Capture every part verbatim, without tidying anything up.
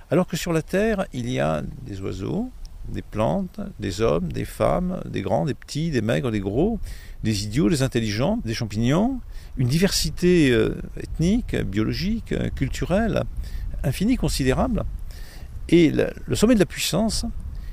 Alors que sur la Terre, il y a des oiseaux, des plantes, des hommes, des femmes, des grands, des petits, des maigres, des gros, des idiots, des intelligents, des champignons, une diversité euh, ethnique, biologique, culturelle, infinie, considérable. Et le, le sommet de la puissance,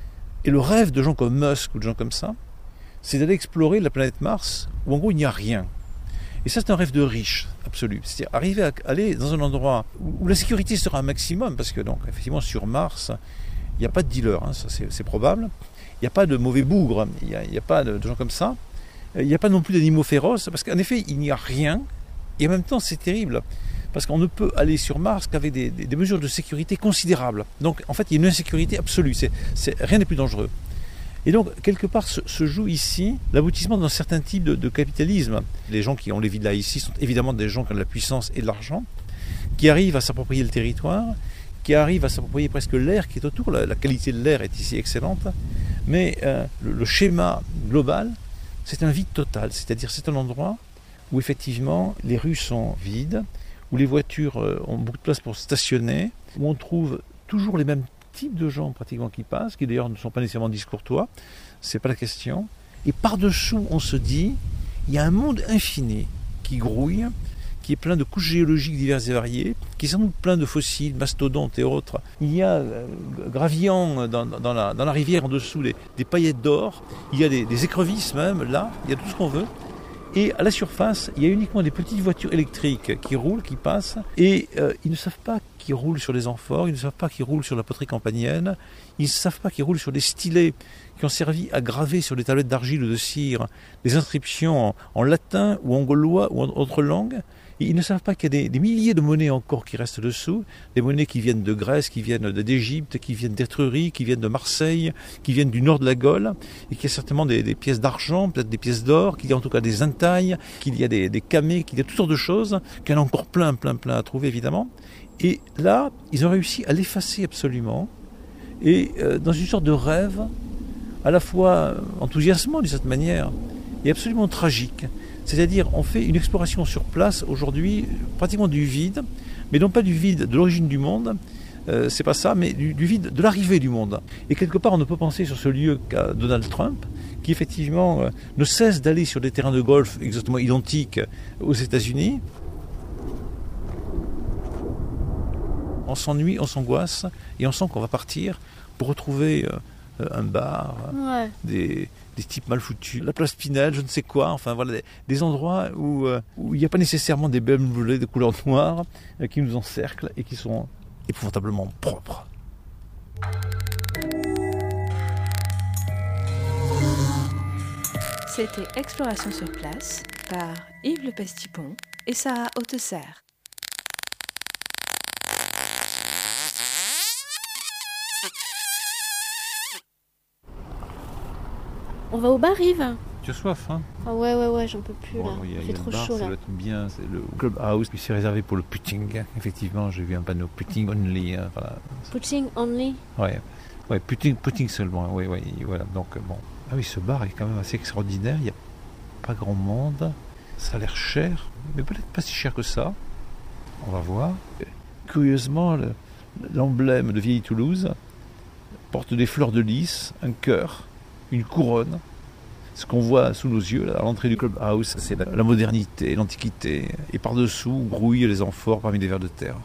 et le rêve de gens comme Musk ou de gens comme ça, c'est d'aller explorer la planète Mars, où en gros il n'y a rien. Et ça, c'est un rêve de riche, absolu. C'est-à-dire arriver à aller dans un endroit où la sécurité sera un maximum, parce que donc, effectivement, sur Mars, il n'y a pas de dealers, hein, ça c'est, c'est probable. Il n'y a pas de mauvais bougres, il n'y a, a pas de, de gens comme ça. Il n'y a pas non plus d'animaux féroces, parce qu'en effet, il n'y a rien. Et en même temps, c'est terrible, parce qu'on ne peut aller sur Mars qu'avec des, des, des mesures de sécurité considérables. Donc, en fait, il y a une insécurité absolue. C'est, c'est, rien n'est plus dangereux. Et donc, quelque part, se, se joue ici l'aboutissement d'un certain type de, de capitalisme. Les gens qui ont les villas ici sont évidemment des gens qui ont de la puissance et de l'argent, qui arrivent à s'approprier le territoire, qui arrivent à s'approprier presque l'air qui est autour. La, la qualité de l'air est ici excellente. Mais euh, le, le schéma global, c'est un vide total. C'est-à-dire c'est un endroit où effectivement les rues sont vides, où les voitures euh, ont beaucoup de place pour stationner, où on trouve toujours les mêmes types de gens pratiquement qui passent, qui d'ailleurs ne sont pas nécessairement discourtois, c'est pas la question. Et par-dessous, on se dit, il y a un monde infini qui grouille, qui est plein de couches géologiques diverses et variées, qui est sans doute plein de fossiles, mastodontes et autres. Il y a, euh, graviant dans, dans, la, dans la rivière en dessous, les, des paillettes d'or, il y a des, des écrevisses même, là, il y a tout ce qu'on veut. Et à la surface, il y a uniquement des petites voitures électriques qui roulent, qui passent, et euh, ils ne savent pas qu'ils roulent sur les amphores, ils ne savent pas qu'ils roulent sur la poterie campanienne, ils ne savent pas qu'ils roulent sur des stylets qui ont servi à graver sur des tablettes d'argile ou de cire des inscriptions en, en latin ou en gaulois ou en autre langue. Et ils ne savent pas qu'il y a des, des milliers de monnaies encore qui restent dessous, des monnaies qui viennent de Grèce, qui viennent d'Égypte, qui viennent d'Étrurie, qui viennent de Marseille, qui viennent du nord de la Gaule, et qu'il y a certainement des, des pièces d'argent, peut-être des pièces d'or, qu'il y a en tout cas des entailles, qu'il y a des, des camées, qu'il y a toutes sortes de choses, qu'il y en a encore plein, plein, plein à trouver évidemment. Et là, ils ont réussi à l'effacer absolument, et euh, dans une sorte de rêve, à la fois enthousiasmant d'une certaine manière, et absolument tragique. C'est-à-dire, on fait une exploration sur place aujourd'hui, pratiquement du vide, mais non pas du vide de l'origine du monde, euh, c'est pas ça, mais du, du vide de l'arrivée du monde. Et quelque part, on ne peut penser sur ce lieu qu'à Donald Trump, qui effectivement euh, ne cesse d'aller sur des terrains de golf exactement identiques aux États-Unis. On s'ennuie, on s'angoisse, et on sent qu'on va partir pour retrouver euh, un bar, ouais. des... des types mal foutus, la place Pinel, je ne sais quoi, enfin voilà, des, des endroits où, euh, où il n'y a pas nécessairement des belles volets de couleur noire euh, qui nous encerclent et qui sont épouvantablement propres. C'était Exploration sur place par Yves Le Pestipon et Sarah Hautesserre. On va au bar, Yves ? Tu as soif, hein ? Ah ouais, ouais, ouais, j'en peux plus, bon, là. Il y a, il il y a fait trop bar, chaud, ça là. doit être bien, c'est le Clubhouse, puis c'est réservé pour le putting. Effectivement, j'ai vu un panneau putting only. Hein, voilà. Putting only ? Ouais, ouais putting, putting seulement, oui, oui, voilà. Donc, bon. Ah oui, ce bar est quand même assez extraordinaire, il n'y a pas grand monde, ça a l'air cher, mais peut-être pas si cher que ça. On va voir. Curieusement, le, l'emblème de Vieille Toulouse porte des fleurs de lys, un cœur, une couronne. Ce qu'on voit sous nos yeux, là, à l'entrée du Clubhouse, c'est la, la modernité, l'antiquité. Et par-dessous, grouillent les amphores parmi des vers de terre.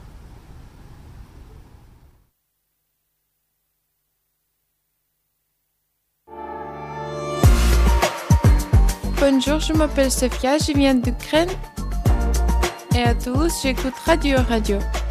Bonjour, je m'appelle Sofia, je viens d'Ukraine. Et à Toulouse, j'écoute Radio Radio.